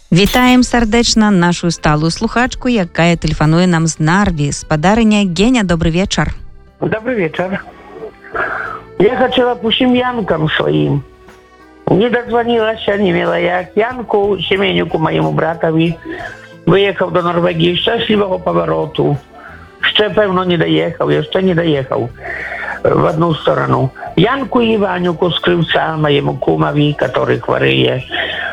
Вітаем сардэчна нашу сталую слухачку, якая тэлефануе нам з Нарві. Спадарыня Геня, добрый вечар. Добрый вечер. Я хотела по семьянкам своим. Не дозвонилась, не мила я к Янку, семейнику моему братові. Виїхав до Норвегії, щасливого повороту. Ще, певно, не доїхав, я ще не доїхав в одну сторону. Янку і Іванюку з Кривця, моєму кумові, який хворіє.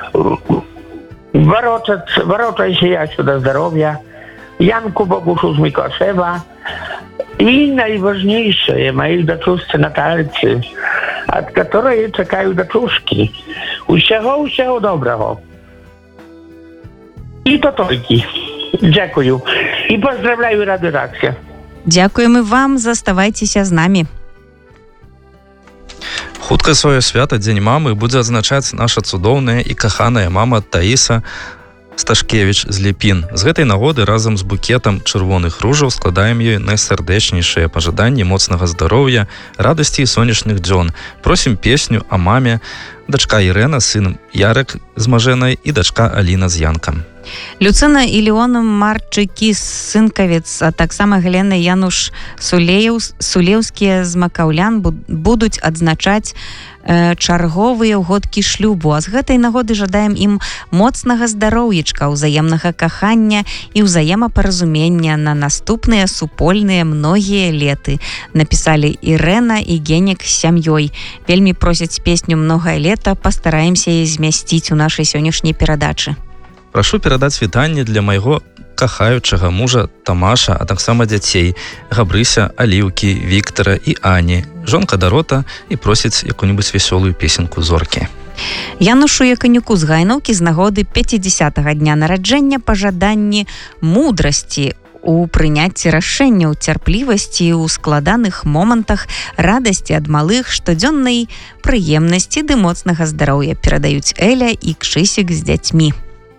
Ворочайся я сюди здоров'я. Янку Богушу з Микошева. И наиважнейшее, мои дочушки Натальцы, от которой чекаю дочушки. Усього доброго. И то тільки. Дякую. И поздравляю радиоредакцію. Дякуємо вам, заставайтеся з нами. Хутка сваё свята Дзень мамы будзе адзначаць наша цудоўная і каханая мама Таіса Сташкевіч з Ліпін. З гэтай нагоды разам з букетам чырвоных ружаў складаем ёй найсардэчнейшыя пажаданні моцнага здароўя, радасці і сонечных дзён. Просім песню о маме, дачка Ірэна, сын Ярык з Мажэнай і дачка Аліна з Янкам. Люцына і Леон Марчыкі Сынкавец, а таксама Галена Януш Сулеўскія з Макаўлян будуць адзначаць чарговыя годкі шлюбу. А з гэтай нагоды жадаем ім моцнага здароўечка, узаемнага кахання і ўзаемапаразумення на наступныя супольныя многія леты. Напісалі Ірэна і Генек з сям'ёй. Вельмі просяць песню «Многае лета», пастараемся яе змясціць у нашай сённяшняй перадачы. Прашу перадаць вітанне для майго кахаючага мужа Тамаша, а таксама дзяцей Габрыся, Аліўкі, Віктара і Ані. Жонка Дарота і просіць якую-нибудь весёлую песенку зоркі. Янушу Яканюку з Гайнаўкі з нагоды 50-го дня нараджэння пажаданні мудрасці у прыняцці рашэнняў, цярплівасці ў складаных момантах, радасці ад малых, штодзённай прыемнасці ды моцнага здароўя перадаюць Эля і Кшысік з дзяцьмі.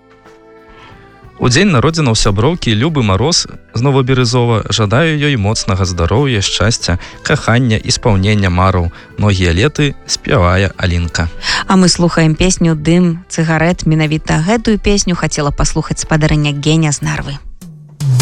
У дзень народзінаў сяброўкі Любы Мароз з Новаберезова жадаю ёй моцнага здароўя, шчасця, кахання і спаўнення мараў. Многія леты спявае Алінка. А мы слухаем песню «Дым цыгарэт». Менавіта гэтую песню хацела паслухаць спадарыня Геня з Нарвы.